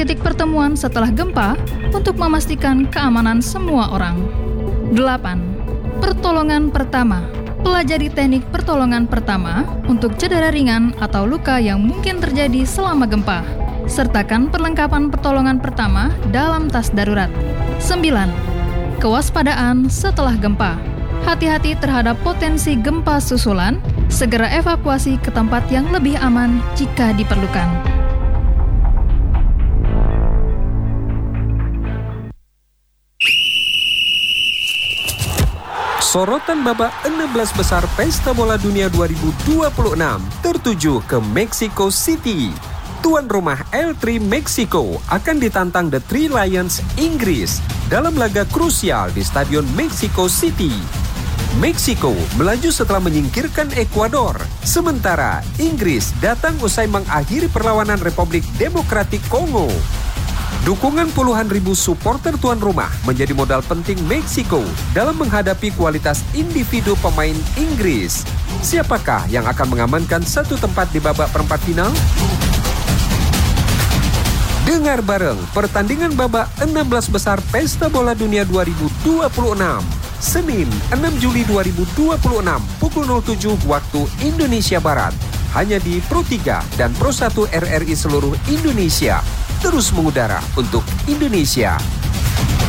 titik pertemuan setelah gempa untuk memastikan keamanan semua orang. 8. Pertolongan pertama. Pelajari teknik pertolongan pertama untuk cedera ringan atau luka yang mungkin terjadi selama gempa. Sertakan perlengkapan pertolongan pertama dalam tas darurat. 9. Kewaspadaan setelah gempa. Hati-hati terhadap potensi gempa susulan, segera evakuasi ke tempat yang lebih aman jika diperlukan. Sorotan babak 16 besar Pesta Bola Dunia 2026 tertuju ke Mexico City. Tuan rumah L3 Meksiko akan ditantang The Three Lions Inggris dalam laga krusial di Stadion Mexico City. Meksiko melaju setelah menyingkirkan Ekuador, sementara Inggris datang usai mengakhiri perlawanan Republik Demokratik Kongo. Dukungan puluhan ribu supporter tuan rumah menjadi modal penting Meksiko dalam menghadapi kualitas individu pemain Inggris. Siapakah yang akan mengamankan satu tempat di babak perempat final? Dengar bareng pertandingan babak 16 besar Pesta Bola Dunia 2026. Senin 6 Juli 2026 pukul 07 waktu Indonesia Barat. Hanya di Pro 3 dan Pro 1 RRI seluruh Indonesia. Terus mengudara untuk Indonesia.